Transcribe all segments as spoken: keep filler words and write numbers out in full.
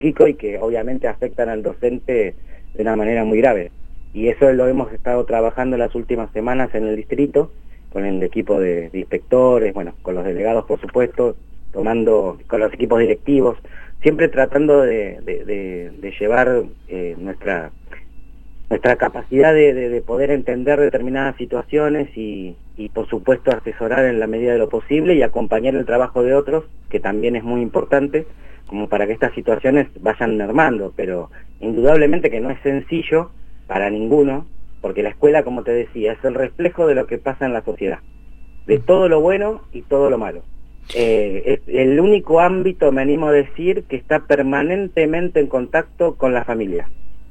chico y que obviamente afectan al docente de una manera muy grave. Y eso lo hemos estado trabajando en las últimas semanas en el distrito, con el equipo de, de inspectores, bueno, con los delegados por supuesto, tomando, con los equipos directivos, siempre tratando de, de, de, de llevar eh, nuestra nuestra capacidad de, de, de poder entender determinadas situaciones y, y por supuesto asesorar en la medida de lo posible y acompañar el trabajo de otros, que también es muy importante, como para que estas situaciones vayan mermando, pero indudablemente que no es sencillo para ninguno, porque la escuela, como te decía, es el reflejo de lo que pasa en la sociedad, de todo lo bueno y todo lo malo. Eh, es el único ámbito, me animo a decir, que está permanentemente en contacto con la familia.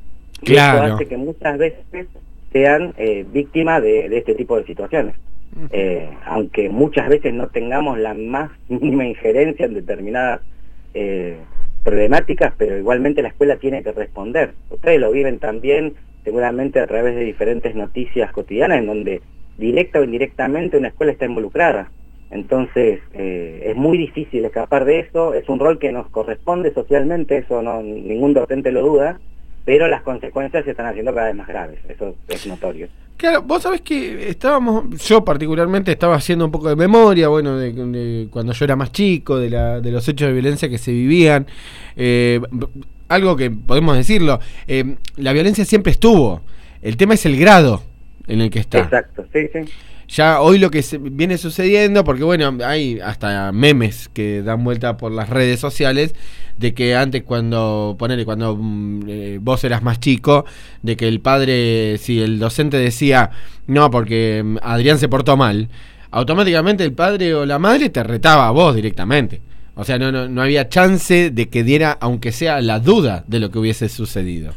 Y claro. eso hace que muchas veces sean eh, víctimas de, de este tipo de situaciones. Eh, aunque muchas veces no tengamos la más mínima injerencia en determinadas eh, problemáticas, pero igualmente la escuela tiene que responder. Ustedes lo viven también seguramente a través de diferentes noticias cotidianas en donde directa o indirectamente una escuela está involucrada. Entonces eh, es muy difícil escapar de eso, es un rol que nos corresponde socialmente, eso no ningún docente lo duda, pero las consecuencias se están haciendo cada vez más graves, eso es notorio. Claro, vos sabés que estábamos, yo particularmente estaba haciendo un poco de memoria, bueno, de, de cuando yo era más chico, de, la, de los hechos de violencia que se vivían, eh, algo que podemos decirlo, eh, la violencia siempre estuvo, el tema es el grado en el que está. Exacto, sí, sí. Ya hoy lo que se viene sucediendo, porque bueno, hay hasta memes que dan vuelta por las redes sociales, de que antes cuando, ponele, cuando eh, vos eras más chico, de que el padre, si el docente decía, no, porque Adrián se portó mal, automáticamente el padre o la madre te retaba a vos directamente. O sea, no, no, no había chance de que diera, aunque sea la duda de lo que hubiese sucedido.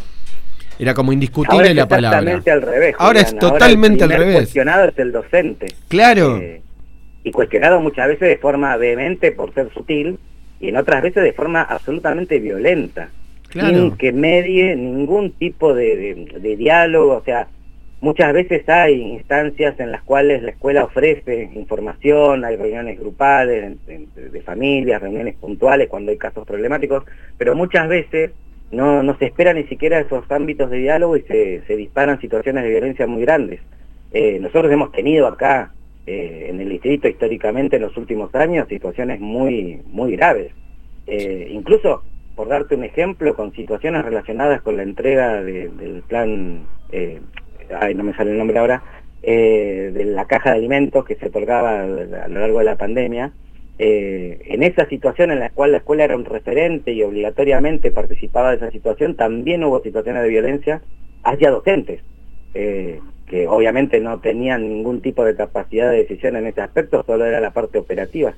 Era como indiscutible ahora la palabra. Exactamente al revés. Ahora Julián. es totalmente Ahora el al revés. Cuestionado es el docente. Claro. Eh, y cuestionado muchas veces de forma vehemente por ser sutil y en otras veces de forma absolutamente violenta. Claro. Sin que medie ningún tipo de, de, de diálogo. O sea, muchas veces hay instancias en las cuales la escuela ofrece información, hay reuniones grupales de, de, de familias, reuniones puntuales cuando hay casos problemáticos, pero muchas veces No, no se espera ni siquiera esos ámbitos de diálogo y se, se disparan situaciones de violencia muy grandes. Eh, nosotros hemos tenido acá, eh, en el distrito históricamente en los últimos años, situaciones muy, muy graves. Eh, incluso, por darte un ejemplo, con situaciones relacionadas con la entrega de, del plan, eh, ay, no me sale el nombre ahora, eh, de la caja de alimentos que se otorgaba a lo largo de la pandemia. Eh, en esa situación en la cual la escuela era un referente y obligatoriamente participaba de esa situación, también hubo situaciones de violencia hacia docentes, eh, que obviamente no tenían ningún tipo de capacidad de decisión en ese aspecto, solo era la parte operativa.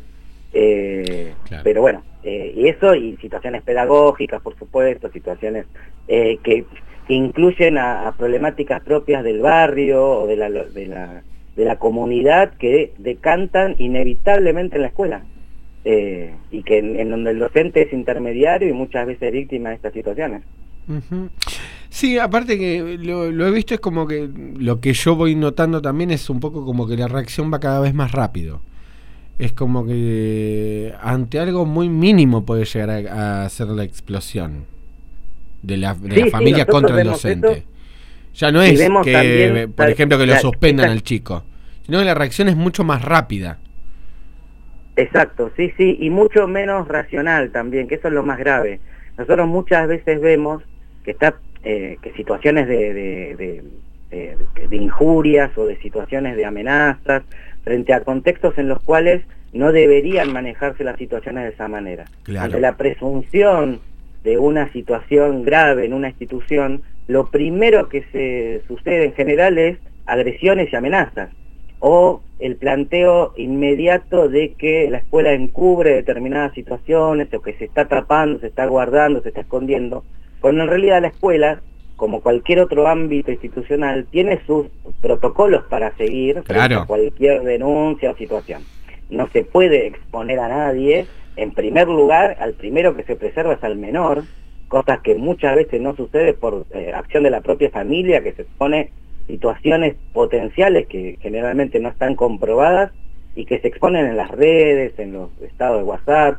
Eh, claro. Pero bueno, eh, y eso y situaciones pedagógicas, por supuesto, situaciones eh, que, que incluyen a, a problemáticas propias del barrio o de la, de la, de la comunidad que decantan inevitablemente en la escuela. Eh, y que en, en donde el docente es intermediario y muchas veces víctima de estas situaciones. Uh-huh. Sí, aparte que lo, lo he visto, es como que lo que yo voy notando también es un poco como que la reacción va cada vez más rápido. Es como que ante algo muy mínimo puede llegar a, a hacer la explosión de la, de sí, la familia sí, contra el docente. Eso. Ya no es que, también, por ejemplo, que lo suspendan esta, al chico, sino que la reacción es mucho más rápida. Exacto, sí, sí, y mucho menos racional también, que eso es lo más grave. Nosotros muchas veces vemos que está eh, que situaciones de, de, de, de, de injurias o de situaciones de amenazas frente a contextos en los cuales no deberían manejarse las situaciones de esa manera. Claro. Ante la presunción de una situación grave en una institución, lo primero que se sucede en general es agresiones y amenazas, o el planteo inmediato de que la escuela encubre determinadas situaciones, o que se está tapando, se está guardando, se está escondiendo, cuando en realidad la escuela, como cualquier otro ámbito institucional, tiene sus protocolos para seguir claro. frente a cualquier denuncia o situación. No se puede exponer a nadie, en primer lugar, al primero que se preserva es al menor, cosas que muchas veces no sucede por eh, acción de la propia familia, que se expone situaciones potenciales que generalmente no están comprobadas y que se exponen en las redes, en los estados de WhatsApp,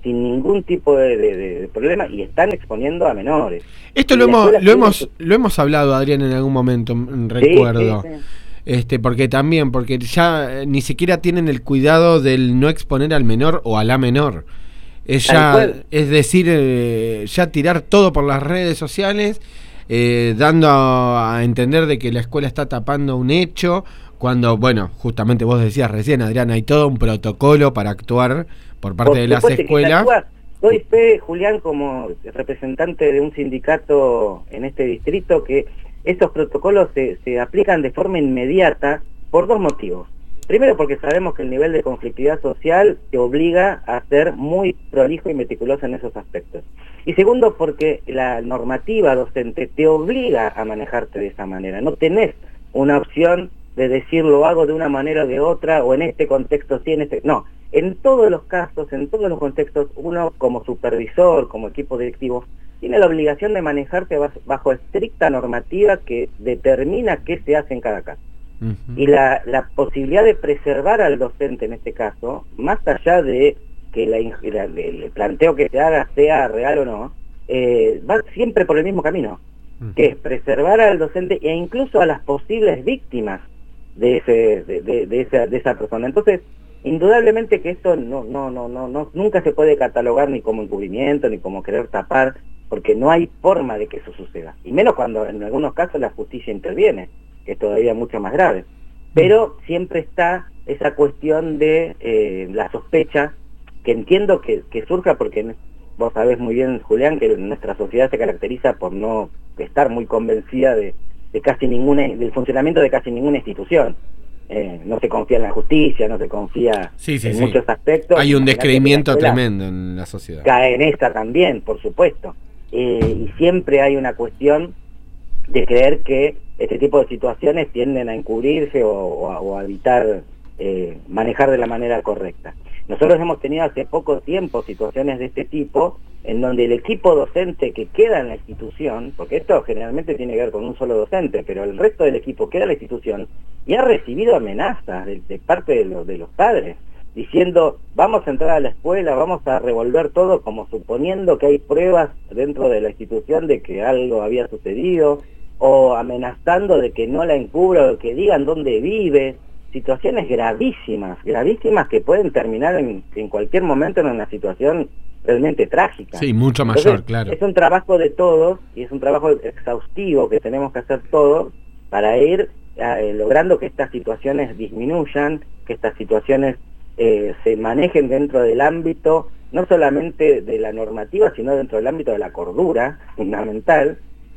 sin ningún tipo de, de, de problema y están exponiendo a menores. Esto lo hemos, lo hemos, lo hemos hablado, Adrián, en algún momento, recuerdo. Sí, sí, sí. Este, porque también, porque ya ni siquiera tienen el cuidado del no exponer al menor o a la menor. Es, ya, es decir, eh, ya tirar todo por las redes sociales, eh, dando a, a entender de que la escuela está tapando un hecho, cuando, bueno, justamente vos decías recién, Adrián, hay todo un protocolo para actuar por parte por de las escuelas. Doy fe, Julián, como representante de un sindicato en este distrito, que esos protocolos se, se aplican de forma inmediata por dos motivos. Primero, porque sabemos que el nivel de conflictividad social te obliga a ser muy prolijo y meticuloso en esos aspectos. Y segundo, porque la normativa docente te obliga a manejarte de esa manera. No tenés una opción de decir lo hago de una manera o de otra, o en este contexto sí, en este... No, en todos los casos, en todos los contextos, uno como supervisor, como equipo directivo, tiene la obligación de manejarse bajo estricta normativa que determina qué se hace en cada caso. Uh-huh. Y la, la posibilidad de preservar al docente en este caso, más allá de que la, la, el planteo que se haga sea real o no, eh, va siempre por el mismo camino, uh-huh. que es preservar al docente e incluso a las posibles víctimas de ese de, de, de esa de esa persona. Entonces, indudablemente que esto no no no no no nunca se puede catalogar ni como encubrimiento ni como querer tapar, porque no hay forma de que eso suceda, y menos cuando en algunos casos la justicia interviene, que es todavía mucho más grave. Pero siempre está esa cuestión de eh, la sospecha, que entiendo que, que surja porque vos sabés muy bien, Julián, que nuestra sociedad se caracteriza por no estar muy convencida de, de casi ninguna, del funcionamiento de casi ninguna institución. Eh, no se confía en la justicia, no se confía sí, sí, en sí. muchos aspectos. Hay un descreimiento tremendo en la sociedad. Cae en esta también, por supuesto. Eh, y siempre hay una cuestión de creer que este tipo de situaciones tienden a encubrirse o, o, a, o a evitar eh, manejar de la manera correcta. Nosotros hemos tenido hace poco tiempo situaciones de este tipo, en donde el equipo docente que queda en la institución, porque esto generalmente tiene que ver con un solo docente, pero el resto del equipo queda en la institución y ha recibido amenazas de, de parte de los, de los padres, diciendo vamos a entrar a la escuela, vamos a revolver todo, como suponiendo que hay pruebas dentro de la institución de que algo había sucedido, o amenazando de que no la encubra o que digan dónde vive. Situaciones gravísimas, gravísimas que pueden terminar en, en cualquier momento en una situación realmente trágica. Sí, mucho mayor. Entonces, claro. Es un trabajo de todos y es un trabajo exhaustivo que tenemos que hacer todos para ir eh, logrando que estas situaciones disminuyan, que estas situaciones eh, se manejen dentro del ámbito, no solamente de la normativa, sino dentro del ámbito de la cordura, fundamental.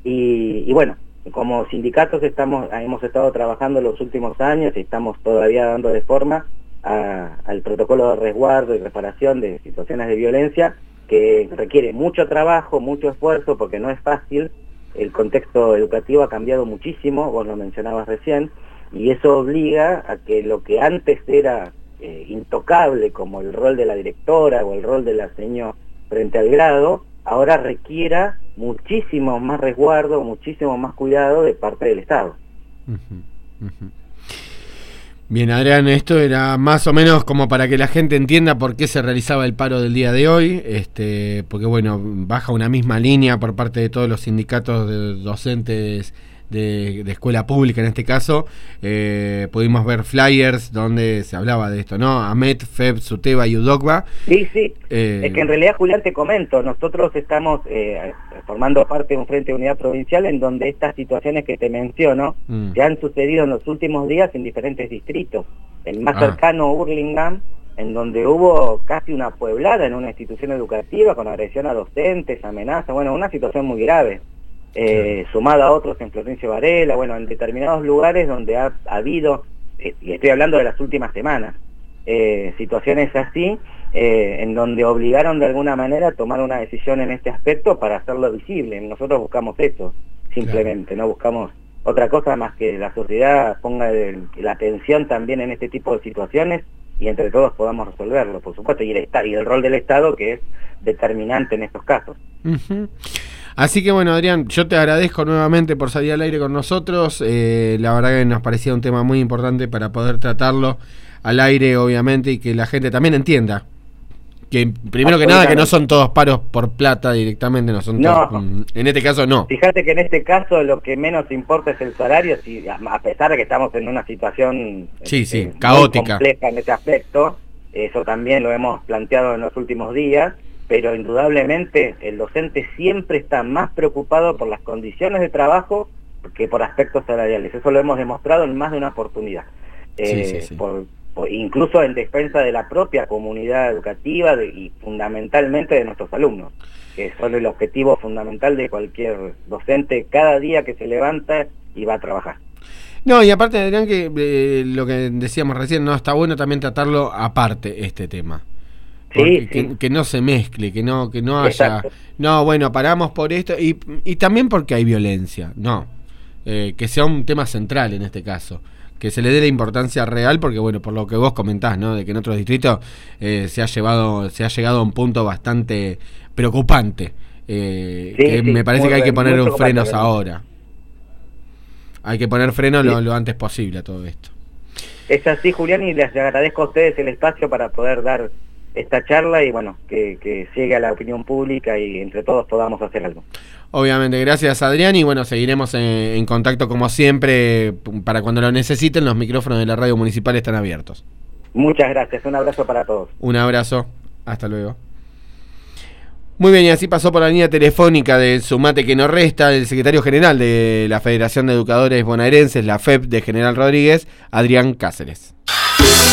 Y, y bueno, como sindicatos estamos hemos estado trabajando los últimos años y estamos todavía dando de forma a, al protocolo de resguardo y reparación de situaciones de violencia, que requiere mucho trabajo, mucho esfuerzo, porque no es fácil. El contexto educativo ha cambiado muchísimo, vos lo mencionabas recién, y eso obliga a que lo que antes era eh, intocable, como el rol de la directora o el rol de la seño frente al grado, ahora requiera muchísimo más resguardo, muchísimo más cuidado de parte del Estado. Uh-huh, uh-huh. Bien, Adrián, esto era más o menos como para que la gente entienda por qué se realizaba el paro del día de hoy, este, porque bueno, baja una misma línea por parte de todos los sindicatos de docentes de, de escuela pública en este caso. Eh, pudimos ver flyers donde se hablaba de esto, ¿no? AMET, FEB, SUTEBA y UDOCBA. Sí, sí, eh, es que en realidad, Julián, te comento, nosotros estamos eh, formando parte de un frente de unidad provincial en donde estas situaciones que te menciono mm. se han sucedido en los últimos días en diferentes distritos. El más ah. cercano, Hurlingham, en donde hubo casi una pueblada en una institución educativa con agresión a docentes, amenazas, bueno, una situación muy grave. Eh, sí. Sumada a otros en Florencio Varela, bueno, en determinados lugares donde ha, ha habido, eh, y estoy hablando de las últimas semanas, eh, situaciones así, eh, en donde obligaron de alguna manera a tomar una decisión en este aspecto para hacerlo visible. Nosotros buscamos eso, simplemente, claro. No buscamos otra cosa más que la sociedad ponga el, la atención también en este tipo de situaciones y entre todos podamos resolverlo, por supuesto, y el, y el rol del Estado, que es determinante en estos casos. Uh-huh. Así que bueno, Adrián, yo te agradezco nuevamente por salir al aire con nosotros. Eh, la verdad que nos parecía un tema muy importante para poder tratarlo al aire, obviamente, y que la gente también entienda Que primero que nada que no son todos paros por plata directamente, no son no. todos, en este caso no. Fíjate que en este caso lo que menos importa es el salario, si, a pesar de que estamos en una situación sí, sí, eh, caótica, muy compleja en ese aspecto, eso también lo hemos planteado en los últimos días, pero indudablemente el docente siempre está más preocupado por las condiciones de trabajo que por aspectos salariales. Eso lo hemos demostrado en más de una oportunidad. Eh, sí, sí, sí. Por, por, incluso en defensa de la propia comunidad educativa de, y fundamentalmente de nuestros alumnos, que son el objetivo fundamental de cualquier docente cada día que se levanta y va a trabajar. No, y aparte, Adrián, que eh, lo que decíamos recién, no está bueno también tratarlo aparte este tema. Sí, sí. Que, que no se mezcle, que no que no haya... Exacto. No, bueno, paramos por esto, y, y también porque hay violencia, no. Eh, que sea un tema central en este caso. Que se le dé la importancia real, porque bueno, por lo que vos comentás, ¿no? De que en otros distritos eh, se ha llevado, se ha llegado a un punto bastante preocupante. Eh, sí, que sí, me parece muy, que hay que poner muy frenos ahora. Hay que poner frenos sí. lo, lo antes posible a todo esto. Es así, Julián, y les agradezco a ustedes el espacio para poder dar esta charla y bueno, que, que llegue a la opinión pública y entre todos podamos hacer algo. Obviamente, gracias Adrián, y bueno, seguiremos en, en contacto como siempre, para cuando lo necesiten, los micrófonos de la radio municipal están abiertos. Muchas gracias, un abrazo para todos. Un abrazo, hasta luego. Muy bien, y así pasó por la línea telefónica de Sumate que no resta el secretario general de la Federación de Educadores Bonaerenses, la F E B de General Rodríguez, Adrián Cáceres.